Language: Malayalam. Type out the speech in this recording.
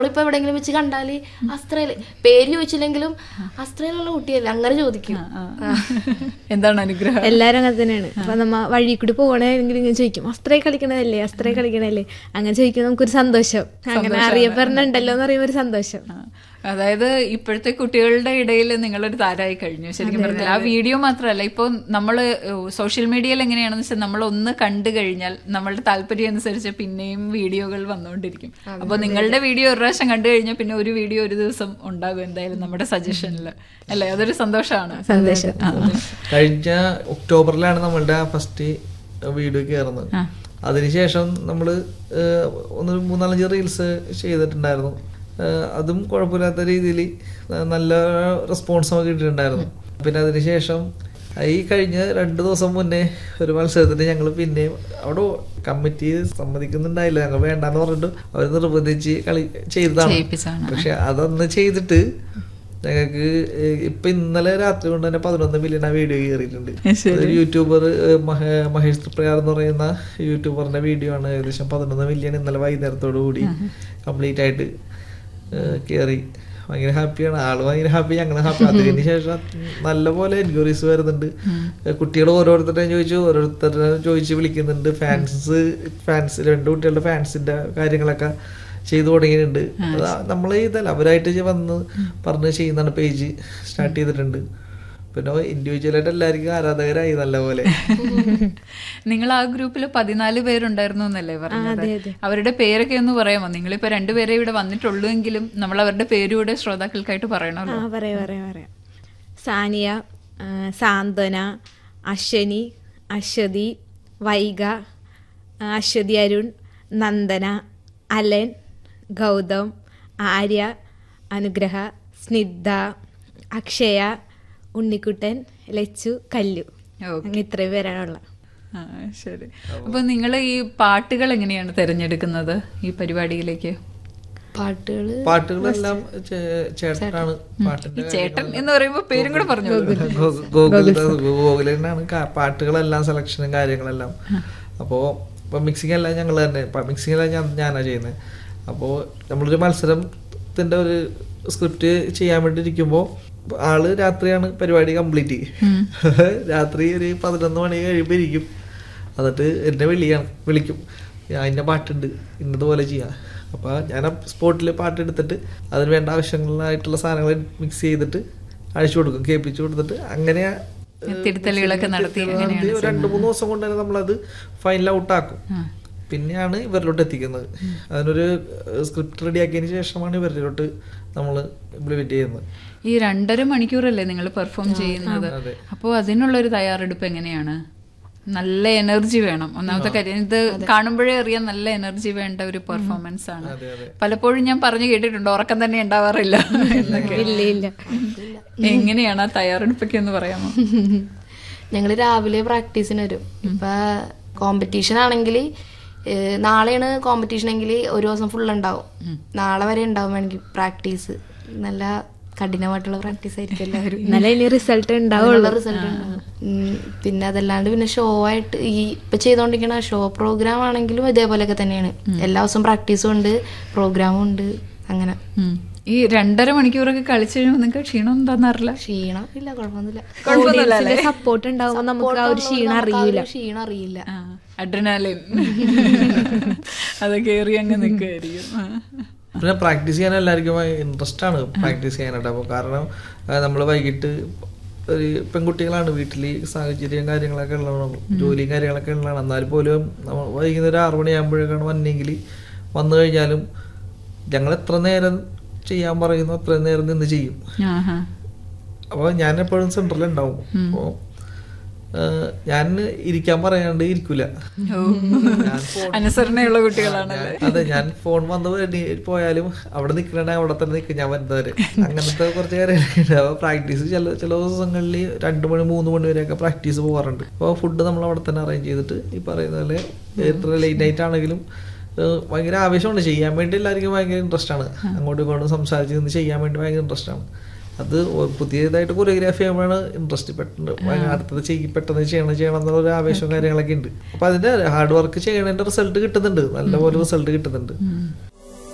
ഇപ്പൊ എവിടെയെങ്കിലും വെച്ച് കണ്ടാല് അസ്ത്രയില് പേര് ചോദിച്ചില്ലെങ്കിലും അസ്ത്രയിലുള്ള കുട്ടിയല്ലേ അങ്ങനെ ചോദിക്കും. എന്താണ് അനുഗ്രഹം? എല്ലാരും അങ്ങനെ തന്നെയാണ്. അപ്പൊ നമ്മ വഴി കൂടി പോകണമെങ്കിൽ ഇങ്ങനെ ചോദിക്കും, അസ്ത്രയെ കളിക്കണതല്ലേ, അസ്ത്രയെ കളിക്കണല്ലേ, അങ്ങനെ ചോദിക്കും. നമുക്കൊരു സന്തോഷം, അങ്ങനെ അറിയപ്പെടുന്നുണ്ടല്ലോ എന്ന് പറയുമ്പോൾ ഒരു സന്തോഷം. അതായത് ഇപ്പോഴത്തെ കുട്ടികളുടെ ഇടയിൽ നിങ്ങളൊരു താരമായി കഴിഞ്ഞു ശരിക്കും പറഞ്ഞാൽ. ആ വീഡിയോ മാത്രമല്ല, ഇപ്പോൾ നമ്മള് സോഷ്യൽ മീഡിയയിൽ എങ്ങനെയാണെന്ന് വെച്ചാൽ നമ്മൾ ഒന്ന് കണ്ടു കഴിഞ്ഞാൽ നമ്മളുടെ താല്പര്യം അനുസരിച്ച് പിന്നെയും വീഡിയോകൾ വന്നുകൊണ്ടിരിക്കും. അപ്പൊ നിങ്ങളുടെ വീഡിയോ ഒരു പ്രാവശ്യം കണ്ടു കഴിഞ്ഞാൽ പിന്നെ ഒരു വീഡിയോ ഒരു ദിവസം ഉണ്ടാകും എന്തായാലും നമ്മുടെ സജഷനിൽ അല്ലേ? അതൊരു സന്തോഷമാണ്. സന്തോഷം. കഴിഞ്ഞ ഒക്ടോബറിലാണ് നമ്മളുടെ ഫസ്റ്റ് വീഡിയോ കയറുന്നത്. അതിനുശേഷം നമ്മള് 3-4 റീൽസ് ചെയ്തിട്ടുണ്ടായിരുന്നു. അതും കുഴപ്പമില്ലാത്ത രീതിയിൽ നല്ല റെസ്പോൺസ് നമുക്ക് കിട്ടിയിട്ടുണ്ടായിരുന്നു. പിന്നെ അതിനുശേഷം ഈ കഴിഞ്ഞ 2 ദിവസം മുന്നേ ഒരു മത്സരത്തിന് ഞങ്ങൾ പിന്നെ അവിടെ കമ്മിറ്റി സമ്മതിക്കുന്നുണ്ടായില്ല, ഞങ്ങൾ വേണ്ടാന്ന് പറഞ്ഞിട്ട് അവർ നിർബന്ധിച്ച് ചെയ്തതാണ്. പക്ഷെ അതൊന്ന് ചെയ്തിട്ട് ഞങ്ങൾക്ക് ഇപ്പൊ ഇന്നലെ രാത്രി കൊണ്ട് തന്നെ 11 മില്യൺ ആ വീഡിയോ കയറിയിട്ടുണ്ട്. ഒരു യൂട്യൂബർ മഹേഷ് ത്രിപ്രയാർ എന്ന് പറയുന്ന യൂട്യൂബറിന്റെ വീഡിയോ ആണ്. ഏകദേശം 11 മില്യൺ ഇന്നലെ വൈകുന്നേരത്തോടു കൂടി കംപ്ലീറ്റ് ആയിട്ട് കയറി. ഭയങ്കര ഹാപ്പിയാണ്, ആള് ഭയങ്കര ഹാപ്പി, ഞങ്ങള് ഹാപ്പി. അതിന് ശേഷം നല്ലപോലെ എൻക്വയറീസ് വരുന്നുണ്ട്. കുട്ടികൾ ഓരോരുത്തരെ ചോദിച്ച് വിളിക്കുന്നുണ്ട്. ഫാൻസ് 2 കുട്ടികളുടെ ഫാൻസിന്റെ കാര്യങ്ങളൊക്കെ ചെയ്തു തുടങ്ങിയിട്ടുണ്ട്. നമ്മള് ഇതല്ല, അവരായിട്ട് വന്ന് പറഞ്ഞ് ചെയ്യുന്നതാണ്. പേജ് സ്റ്റാർട്ട് ചെയ്തിട്ടുണ്ട്. പിന്നെ ഇൻഡിവിജ്വലായിട്ട് എല്ലാവർക്കും ആരാധകരായി നല്ലപോലെ. നിങ്ങൾ ആ ഗ്രൂപ്പിൽ 14 പേരുണ്ടായിരുന്നു എന്നല്ലേ പറഞ്ഞത്? അവരുടെ പേരൊക്കെ ഒന്ന് പറയാമോ? നിങ്ങളിപ്പോ 2 പേരെ ഇവിടെ വന്നിട്ടുള്ളൂ എങ്കിലും നമ്മൾ അവരുടെ പേരൂടെ ശ്രോതാക്കൾക്കായിട്ട് പറയണമല്ലോ. പറയാം. സാനിയ, സാന്ത്വന, അശ്വനി, അശ്വതി, വൈഗ, അശ്വതി അരുൺ, നന്ദന, അലൻ, ഗൗതം, ആര്യ, അനുഗ്രഹ, സ്നിഗ്ധ, അക്ഷയ, ഉണ്ണിക്കുട്ടൻ, ലച്ചു, കല്ലു. അങ്ങനെ ഇത്രയും പേരാണുള്ള. ശരി. അപ്പൊ നിങ്ങൾ ഈ പാട്ടുകൾ എങ്ങനെയാണ് തിരഞ്ഞെടുക്കുന്നത് ഈ പരിപാടിയിലേക്ക്? പാട്ടുകളെല്ലാം ചേട്ടനാണ്. ചേട്ടൻ എന്ന് പറയുമ്പോ പേരും കൂടെ പറഞ്ഞു. ഗോകുലനാണ് പാട്ടുകളെല്ലാം സെലക്ഷനും കാര്യങ്ങളെല്ലാം. അപ്പോ മിക്സിംഗ് എല്ലാം ഞങ്ങൾ തന്നെ, മിക്സിംഗ് എല്ലാം ഞാനാ ചെയ്യുന്നത്. അപ്പോൾ നമ്മളൊരു മത്സരത്തിന്റെ ഒരു സ്ക്രിപ്റ്റ് ചെയ്യാൻ വേണ്ടി ഇരിക്കുമ്പോൾ ആള് രാത്രിയാണ് പരിപാടി കംപ്ലീറ്റ്. രാത്രി ഒരു 11 മണി കഴിയുമ്പോൾ ഇരിക്കും. എന്നിട്ട് എന്നെ വിളിക്കും, അതിൻ്റെ പാട്ടുണ്ട് ഇന്നതുപോലെ ചെയ്യാം. അപ്പോൾ ഞാൻ ആ സ്പോട്ടിൽ പാട്ട് എടുത്തിട്ട് അതിന് വേണ്ട ആവശ്യങ്ങളായിട്ടുള്ള സാധനങ്ങൾ മിക്സ് ചെയ്തിട്ട് അഴിച്ചു കൊടുക്കും, കേൾപ്പിച്ചു കൊടുത്തിട്ട് അങ്ങനെ തിരുത്തലുകളൊക്കെ നടത്തി 2-3 ദിവസം കൊണ്ട് തന്നെ നമ്മളത് ഫൈനൽ ഔട്ടാക്കും. പിന്നെയാണ് ഇവരിലോട്ട് എത്തിക്കുന്നത്. അതിനൊരു സ്ക്രിപ്റ്റ് റെഡിയാക്കിയതിന് ശേഷമാണ് ഇവരിലോട്ട് നമ്മൾ ഇംപ്ലിമെന്റ് ചെയ്യുന്നത്. ഈ 2.5 മണിക്കൂറല്ലേ നിങ്ങൾ പെർഫോം ചെയ്യുന്നത്? അപ്പോൾ അതിനുള്ളൊരു തയ്യാറെടുപ്പ് എങ്ങനെയാണ്? നല്ല എനർജി വേണം. ഒന്നാമത്തെ കാര്യം ഇത് കാണുമ്പോഴേ അറിയാൻ നല്ല എനർജി വേണ്ട ഒരു പെർഫോമൻസ് ആണ്. പലപ്പോഴും ഞാൻ പറഞ്ഞു കേട്ടിട്ടുണ്ട് ഉറക്കം തന്നെ ഉണ്ടാവാറില്ല എന്നൊക്കെ. എങ്ങനെയാണ് ആ തയ്യാറെടുപ്പൊക്കെ ഒന്ന് പറയാമോ? ഞങ്ങള് രാവിലെ പ്രാക്ടീസിന് വരും. ഇപ്പൊ കോമ്പറ്റീഷൻ ആണെങ്കിൽ നാളെയാണ് കോമ്പറ്റീഷൻ എങ്കിൽ ഒരു ദിവസം ഫുൾ ഉണ്ടാവും. നാളെ വരെ ഉണ്ടാവും വേണമെങ്കിൽ പ്രാക്ടീസ്. നല്ല കഠിനമായിട്ടുള്ള പ്രാക്ടീസ് ആയിരിക്കും എല്ലാവരും. നല്ല റിസൾട്ട് ഉണ്ടാവുള്ള റിസൾട്ട് ഉണ്ടാവും. പിന്നെ അതല്ലാണ്ട് പിന്നെ ഷോ ആയിട്ട് ഈ ഇപ്പൊ ചെയ്തോണ്ടിരിക്കണ ഷോ പ്രോഗ്രാം ആണെങ്കിലും ഇതേപോലെയൊക്കെ തന്നെയാണ്. എല്ലാ ദിവസവും പ്രാക്ടീസും ഉണ്ട്, പ്രോഗ്രാമും ഉണ്ട്. അങ്ങനെ ഈ 2.5 മണിക്കൂറൊക്കെ കളിച്ചു കഴിയുമ്പോൾ നിങ്ങൾക്ക് ക്ഷീണം എന്താന്നറിയില്ല? ക്ഷീണം ഇല്ല, കുഴപ്പമൊന്നുമില്ല. സപ്പോർട്ട് ഉണ്ടാവുമ്പോൾ നമുക്ക് ആ ഒരു ക്ഷീണം അറിയില്ല. അഡ്രിനാലിൻ അതൊക്കെ ഏറി അങ്ങ് നിൽക്കുമായിരിക്കും. പിന്നെ പ്രാക്ടീസ് ചെയ്യാൻ എല്ലാവർക്കും ഇൻട്രസ്റ്റ് ആണ് പ്രാക്ടീസ് ചെയ്യാനായിട്ട്. അപ്പോൾ കാരണം നമ്മൾ വൈകിട്ട് ഒരു പെൺകുട്ടികളാണ്, വീട്ടിൽ സാഹചര്യം കാര്യങ്ങളൊക്കെ ഉള്ളതാണ്, ജോലിയും കാര്യങ്ങളൊക്കെ ഉള്ളതാണ്. എന്നാൽ പോലും വൈകുന്നേരം 6 മണിയാകുമ്പോഴേക്കാണ് വന്നെങ്കിൽ വന്നു കഴിഞ്ഞാലും ഞങ്ങൾ എത്ര നേരം ചെയ്യാൻ പറയുന്നു അത്രയും നേരം നിന്ന് ചെയ്യും. അപ്പോൾ ഞാൻ എപ്പോഴും സെന്ററിലുണ്ടാവും. അപ്പോൾ ഞാൻ ഇരിക്കാൻ പറയാണ്ട് ഇരിക്കൂല. അനുസരണയുള്ള കുട്ടികളാണ്. അതെ, ഞാൻ ഫോൺ വന്ന് പോയാലും അവിടെ നിൽക്കണേ അവിടെ തന്നെ നിൽക്കും ഞാൻ വരുന്നവരെ. അങ്ങനത്തെ കുറച്ച് കാര്യങ്ങളുണ്ട്. അപ്പോൾ പ്രാക്ടീസ് ചില ദിവസങ്ങളിൽ 2 മണി 3 മണി വരെയൊക്കെ പ്രാക്ടീസ് പോകാറുണ്ട്. അപ്പോൾ ഫുഡ് നമ്മൾ അവിടെ തന്നെ അറേഞ്ച് ചെയ്തിട്ട് ഈ പറയുന്ന പോലെ എത്ര ലേറ്റ് നൈറ്റ് ആണെങ്കിലും ഭയങ്കര ആവേശമാണ്. ചെയ്യാൻ വേണ്ടി എല്ലാവർക്കും ഭയങ്കര ഇൻട്രസ്റ്റ് ആണ്. അങ്ങോട്ടും ഇങ്ങോട്ടും സംസാരിച്ച് നിന്ന് ചെയ്യാൻ വേണ്ടി ഭയങ്കര ഇൻട്രസ്റ്റ് ആണ്. അത് പുതിയതായിട്ട് കൊറിയോഗ്രാഫി ചെയ്യുമ്പോഴാണ് ഇൻട്രസ്റ്റ്. അടുത്തത് പെട്ടെന്ന് ചെയ്യണം എന്നുള്ള ആവേശവും കാര്യങ്ങളൊക്കെ ഉണ്ട്. അപ്പൊ അതിന്റെ ഹാർഡ് വർക്ക് ചെയ്യണതിന്റെ റിസൾട്ട് കിട്ടുന്നുണ്ട്, നല്ലപോലെ റിസൾട്ട് കിട്ടുന്നുണ്ട്.